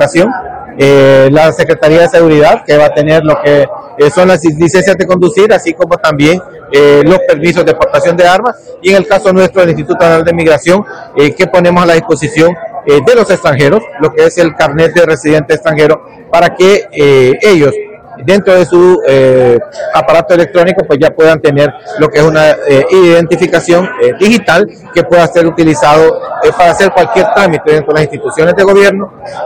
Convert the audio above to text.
Educación, la Secretaría de Seguridad, que va a tener lo que son las licencias de conducir, así como también los permisos de portación de armas, y en el caso nuestro del Instituto Nacional de Migración, que ponemos a la disposición de los extranjeros, lo que es el carnet de residente extranjero, para que ellos, dentro de su aparato electrónico, pues ya puedan tener lo que es una identificación digital que pueda ser utilizado para hacer cualquier trámite dentro de las instituciones de gobierno